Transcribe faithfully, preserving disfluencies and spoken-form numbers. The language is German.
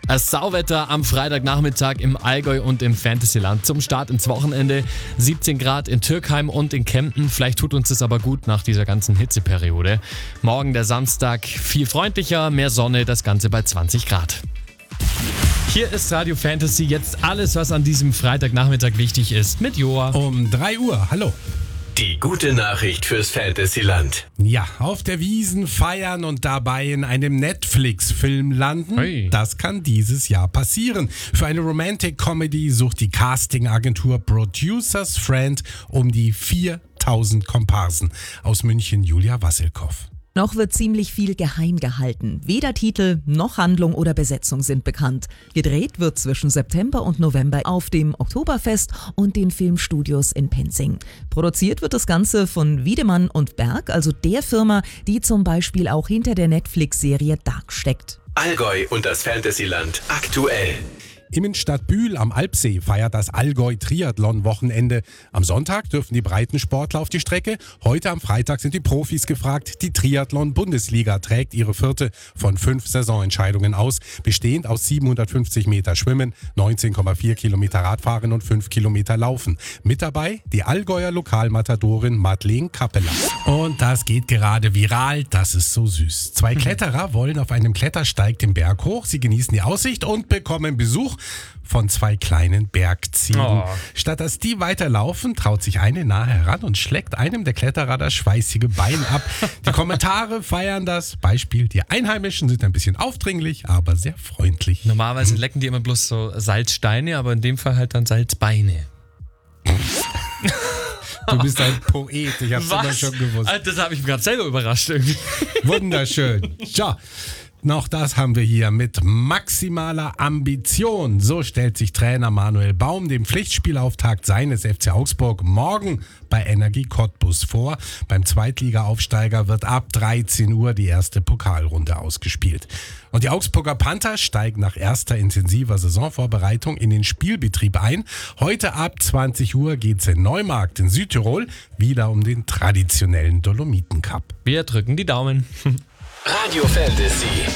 Das Sauwetter am Freitagnachmittag im Allgäu und im Fantasyland. Zum Start ins Wochenende siebzehn Grad in Türkheim und in Kempten. Vielleicht tut uns das aber gut nach dieser ganzen Hitzeperiode. Morgen der Samstag viel freundlicher, mehr Sonne, das Ganze bei zwanzig Grad. Hier ist Radio Fantasy, jetzt alles, was an diesem Freitagnachmittag wichtig ist, mit Joa. Um drei Uhr, hallo. Die gute Nachricht fürs Fantasyland. Ja, auf der Wiesn feiern und dabei in einem Netflix-Film landen, Hey. Das kann dieses Jahr passieren. Für eine Romantic-Comedy sucht die Casting-Agentur Producers Friend um die viertausend Komparsen. Aus München Julia Wassilkow. Noch wird ziemlich viel geheim gehalten. Weder Titel noch Handlung oder Besetzung sind bekannt. Gedreht wird zwischen September und November auf dem Oktoberfest und den Filmstudios in Penzing. Produziert wird das Ganze von Wiedemann und Berg, also der Firma, die zum Beispiel auch hinter der Netflix-Serie Dark steckt. Allgäu und das Fantasyland aktuell. Im Innenstadt Bühl am Alpsee feiert das Allgäu-Triathlon-Wochenende. Am Sonntag dürfen die Breitensportler auf die Strecke. Heute am Freitag sind die Profis gefragt. Die Triathlon-Bundesliga trägt ihre vierte von fünf Saisonentscheidungen aus, bestehend aus siebenhundertfünfzig Meter Schwimmen, neunzehn Komma vier Kilometer Radfahren und fünf Kilometer Laufen. Mit dabei die Allgäuer Lokalmatadorin Madeleine Kappeler. Und das geht gerade viral, das ist so süß. Zwei Kletterer wollen auf einem Klettersteig den Berg hoch. Sie genießen die Aussicht und bekommen Besuch von zwei kleinen Bergziegen. Oh. Statt dass die weiterlaufen, traut sich eine nahe heran und schlägt einem der Kletterer das schweißige Bein ab. Die Kommentare feiern das. Beispiel, die Einheimischen sind ein bisschen aufdringlich, aber sehr freundlich. Normalerweise lecken die immer bloß so Salzsteine, aber in dem Fall halt dann Salzbeine. Du bist ein Poet, ich hab's immer schon gewusst. Alter, das habe ich mich gerade selber überrascht irgendwie. Wunderschön. Tja. Noch das haben wir hier mit maximaler Ambition. So stellt sich Trainer Manuel Baum dem Pflichtspielauftakt seines F C Augsburg morgen bei Energie Cottbus vor. Beim Zweitliga-Aufsteiger wird ab dreizehn Uhr die erste Pokalrunde ausgespielt. Und die Augsburger Panther steigen nach erster intensiver Saisonvorbereitung in den Spielbetrieb ein. Heute ab zwanzig Uhr geht's in Neumarkt in Südtirol wieder um den traditionellen Dolomiten Cup. Wir drücken die Daumen. Radio Fantasy.